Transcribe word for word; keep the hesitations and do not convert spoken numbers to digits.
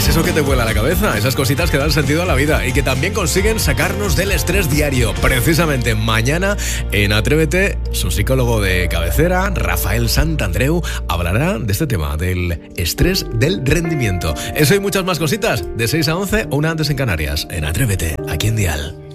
es eso que te vuela la cabeza, esas cositas que dan sentido a la vida y que también consiguen sacarnos del estrés diario. Precisamente mañana en Atrévete, su psicólogo de cabecera, Rafael Santandreu, hablará de este tema, del estrés del rendimiento. Eso y muchas más cositas, de seis a once o una antes en Canarias, en Atrévete, aquí en Dial.